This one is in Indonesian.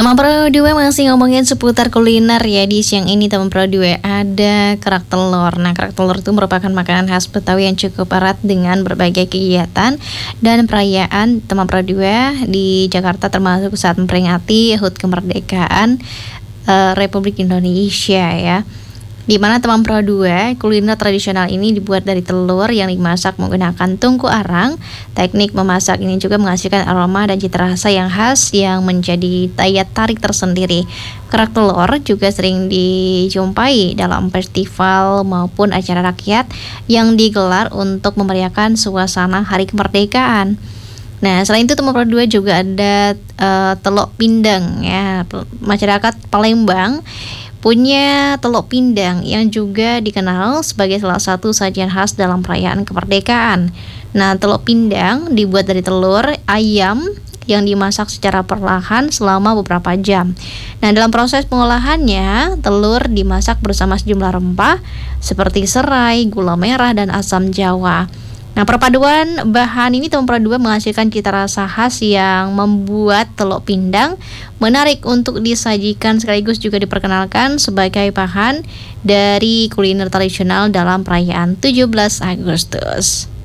Teman Pro 2 masih ngomongin seputar kuliner ya. Di siang ini Teman Pro 2 ada kerak telur. Nah, kerak telur itu merupakan makanan khas Betawi yang cukup erat dengan berbagai kegiatan dan perayaan Teman Pro 2 di Jakarta, termasuk saat memperingati HUT kemerdekaan Republik Indonesia ya. Di mana Teman Pro 2, kuliner tradisional ini dibuat dari telur yang dimasak menggunakan tungku arang. Teknik memasak ini juga menghasilkan aroma dan cita rasa yang khas yang menjadi daya tarik tersendiri. Kerak telur juga sering dijumpai dalam festival maupun acara rakyat yang digelar untuk memeriahkan suasana Hari Kemerdekaan. Nah, selain itu Teman Pro 2 juga ada telok pindang ya. Masyarakat Palembang punya telok pindang yang juga dikenal sebagai salah satu sajian khas dalam perayaan kemerdekaan. Nah, telok pindang dibuat dari telur ayam yang dimasak secara perlahan selama beberapa jam. Nah, dalam proses pengolahannya, telur dimasak bersama sejumlah rempah seperti serai, gula merah, dan asam jawa. Nah, perpaduan bahan ini Teman Pro 2 menghasilkan cita rasa khas yang membuat telok pindang menarik untuk disajikan, sekaligus juga diperkenalkan sebagai bahan dari kuliner tradisional dalam perayaan 17 Agustus.